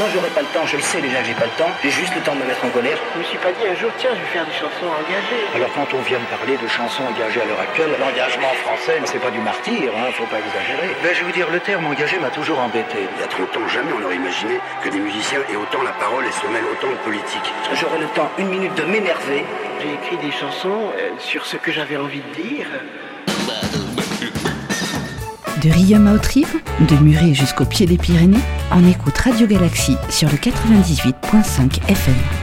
Non, j'aurai pas le temps, je le sais déjà que j'ai pas le temps. J'ai juste le temps de me mettre en colère. Je me suis pas dit un jour, tiens, je vais faire des chansons engagées. Alors quand on vient de parler de chansons engagées à l'heure actuelle, l'engagement français, c'est pas du martyr, faut pas exagérer. Ben, je vais vous dire, le terme engagé m'a toujours embêté. Il y a 30 ans, jamais on aurait imaginé que des musiciens aient autant la parole et se mêlent autant de politique. J'aurai le temps, 1 minute, de m'énerver. J'ai écrit des chansons sur ce que j'avais envie de dire. De Riom à Haute-Rive, de Muret jusqu'au pied des Pyrénées, on écoute Radio Galaxie sur le 98.5 FM.